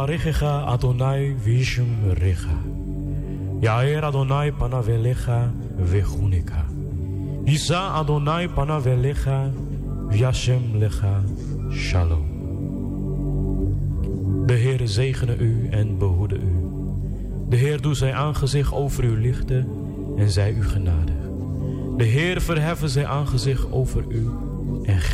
Yevarechecha Adonai Vishum Recha. Yair Adonai Panavelecha Vechunika. Yisa Adonai Panavelecha Vyashem Lecha Shalom. De Heer zegene u en behoede u. De Heer doet zijn aangezicht over u lichten en zij u genadig. De Heer verheffen zijn aangezicht over u en